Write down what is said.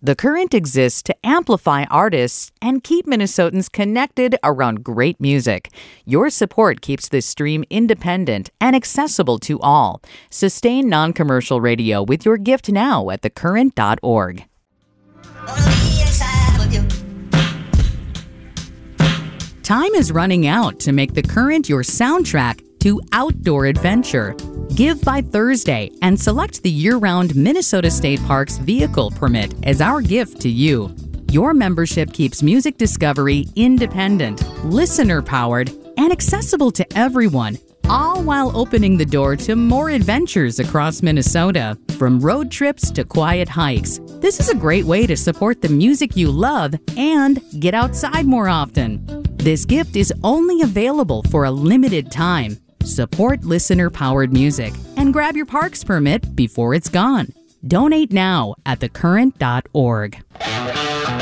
The Current exists to amplify artists and keep Minnesotans connected around great music. Your support keeps this stream independent and accessible to all. Sustain non-commercial radio with your gift now at thecurrent.org. Time is running out to make The Current your soundtrack to outdoor adventure. Give by Thursday and select the year-round Minnesota State Parks vehicle permit as our gift to you. Your membership keeps music discovery independent, listener-powered, and accessible to everyone, all while opening the door to more adventures across Minnesota. From road trips to quiet hikes, this is a great way to support the music you love and get outside more often. This gift is only available for a limited time. Support listener-powered music and grab your parks permit before it's gone. Donate now at thecurrent.org.